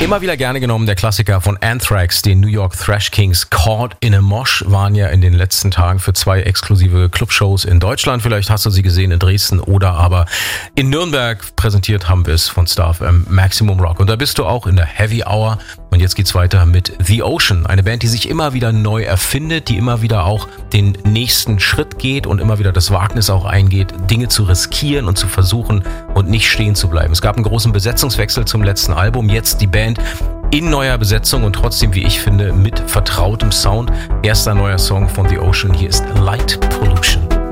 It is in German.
Immer wieder gerne genommen, der Klassiker von Anthrax, den New York Thrash Kings. Caught in a Mosh waren ja in den letzten Tagen für 2 exklusive Clubshows in Deutschland. Vielleicht hast du sie gesehen in Dresden oder aber in Nürnberg. Präsentiert haben wir es von Star FM Maximum Rock. Und da bist du auch in der Heavy Hour. Und jetzt geht's weiter mit The Ocean. Eine Band, die sich immer wieder neu erfindet, die immer wieder auch den nächsten Schritt geht und immer wieder das Wagnis auch eingeht, Dinge zu riskieren und zu versuchen und nicht stehen zu bleiben. Es gab einen großen Besetzungswechsel zum letzten Album. Jetzt die Band in neuer Besetzung und trotzdem, wie ich finde, mit vertrautem Sound. Erster neuer Song von The Ocean. Hier ist Light Pollution.